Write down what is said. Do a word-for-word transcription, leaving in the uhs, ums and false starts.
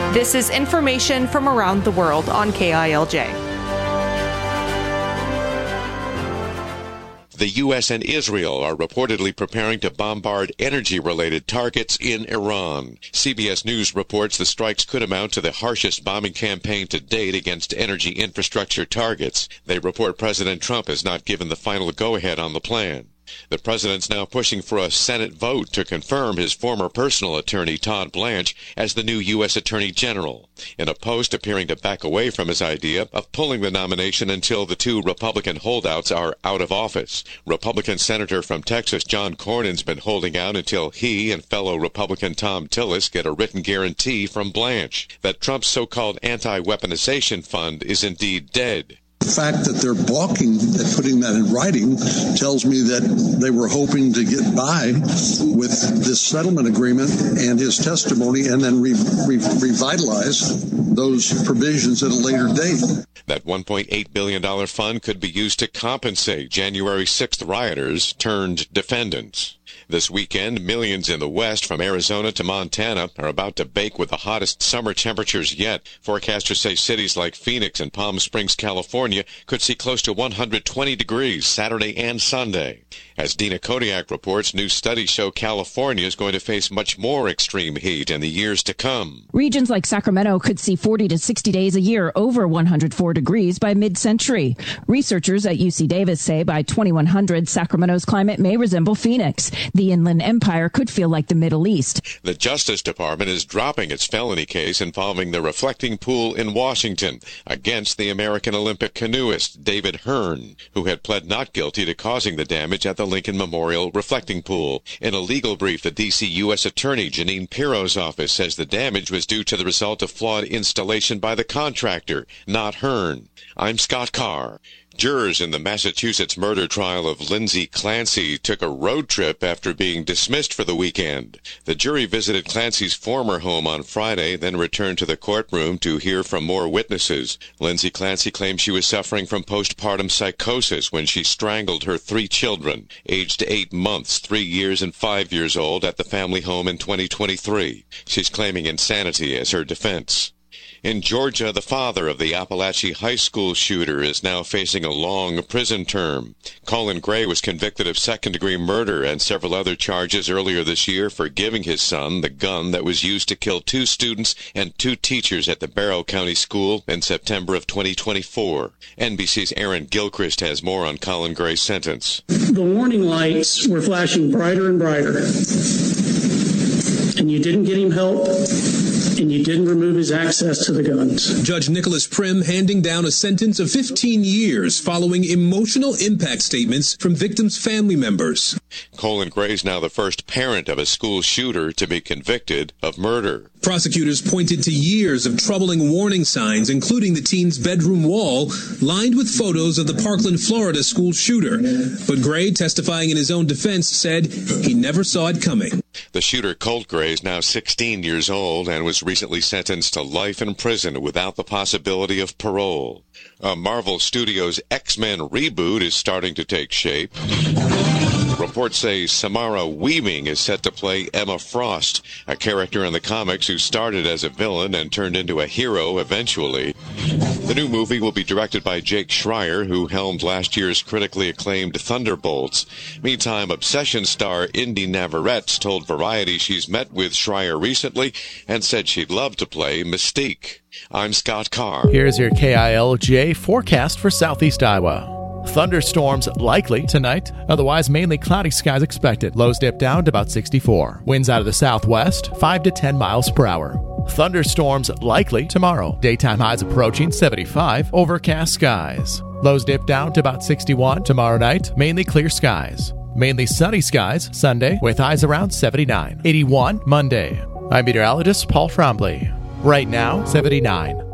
This is information from around the world on K I L J. The U S and Israel are reportedly preparing to bombard energy-related targets in Iran. C B S News reports the strikes could amount to the harshest bombing campaign to date against energy infrastructure targets. They report President Trump has not given the final go-ahead on the plan. The president's now pushing for a Senate vote to confirm his former personal attorney, Todd Blanche, as the new U S Attorney General, in a post appearing to back away from his idea of pulling the nomination until the two Republican holdouts are out of office. Republican Senator from Texas, John Cornyn's been holding out until he and fellow Republican Thom Tillis get a written guarantee from Blanche that Trump's so-called anti-weaponization fund is indeed dead. The fact that they're balking at putting that in writing tells me that they were hoping to get by with this settlement agreement and his testimony and then re- re- revitalize those provisions at a later date. That one point eight billion dollars fund could be used to compensate January sixth rioters turned defendants. This weekend, millions in the West, from Arizona to Montana, are about to bake with the hottest summer temperatures yet. Forecasters say cities like Phoenix and Palm Springs, California, could see close to one hundred twenty degrees Saturday and Sunday. As Dina Kodiak reports, new studies show California is going to face much more extreme heat in the years to come. Regions like Sacramento could see forty to sixty days a year over one hundred four degrees by mid-century. Researchers at U C Davis say by twenty-one hundred, Sacramento's climate may resemble Phoenix. The Inland Empire could feel like the Middle East. The Justice Department is dropping its felony case involving the reflecting pool in Washington against the American Olympic canoeist David Hearn, who had pled not guilty to causing the damage at the Lincoln Memorial reflecting pool. In a legal brief, the D C U S Attorney Jeanine Pirro's office says the damage was due to the result of flawed installation by the contractor, not Hearn. I'm Scott Carr. Jurors in the Massachusetts murder trial of Lindsay Clancy took a road trip after being dismissed for the weekend. The jury visited Clancy's former home on Friday, then returned to the courtroom to hear from more witnesses. Lindsay Clancy claimed she was suffering from postpartum psychosis when she strangled her three children, aged eight months, three years, and five years old, at the family home in twenty twenty-three. She's claiming insanity as her defense. In Georgia, the father of the Appalachia High School shooter is now facing a long prison term. Colin Gray was convicted of second-degree murder and several other charges earlier this year for giving his son the gun that was used to kill two students and two teachers at the Barrow County School in September of twenty twenty-four. N B C's Aaron Gilchrist has more on Colin Gray's sentence. The warning lights were flashing brighter and brighter, and you didn't get him help, and you didn't remove his access to the guns. Judge Nicholas Prim handing down a sentence of fifteen years following emotional impact statements from victims' family members. Colin Gray is now the first parent of a school shooter to be convicted of murder. Prosecutors pointed to years of troubling warning signs, including the teen's bedroom wall, lined with photos of the Parkland, Florida school shooter. But Gray, testifying in his own defense, said he never saw it coming. The shooter, Colt Gray, is now sixteen years old and was recently sentenced to life in prison without the possibility of parole. A Marvel Studios X-Men reboot is starting to take shape. Reports say Samara Weaving is set to play Emma Frost, a character in the comics who started as a villain and turned into a hero eventually. The new movie will be directed by Jake Schreier, who helmed last year's critically acclaimed Thunderbolts. Meantime, Obsession star Indy Navarrete told Variety she's met with Schreier recently and said she'd love to play Mystique. I'm Scott Carr. Here's your K I L J forecast for Southeast Iowa. Thunderstorms likely tonight, otherwise mainly cloudy skies expected. Lows dip down to about sixty-four. Winds out of the southwest, five to ten miles per hour. Thunderstorms likely tomorrow. Daytime highs approaching seventy-five. Overcast skies. Lows dip down to about sixty-one. Tomorrow night, mainly clear skies. Mainly sunny skies Sunday with highs around seventy-nine. eighty-one Monday. I'm meteorologist Paul Trombley. Right now, seventy-nine.